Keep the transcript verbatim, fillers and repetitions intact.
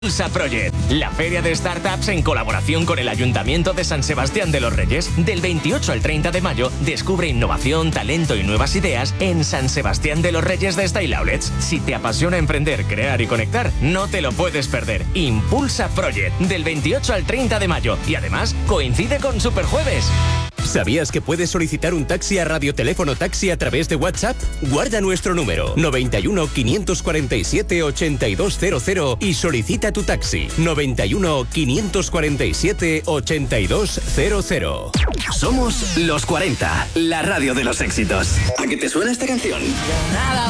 Impulsa Project, la feria de startups en colaboración con el Ayuntamiento de San Sebastián de los Reyes. Del veintiocho al treinta de mayo, descubre innovación, talento y nuevas ideas en San Sebastián de los Reyes de Style Outlets. Si te apasiona emprender, crear y conectar, no te lo puedes perder. Impulsa Project, del veintiocho al treinta de mayo. Y además, coincide con Superjueves. ¿Sabías que puedes solicitar un taxi a Radioteléfono Taxi a través de WhatsApp? Guarda nuestro número noventa y uno, quinientos cuarenta y siete, ochenta y dos cero cero y solicita tu taxi noventa y uno, quinientos cuarenta y siete, ochenta y dos cero cero. Somos Los cuarenta, la radio de los éxitos. ¿A qué te suena esta canción? Nada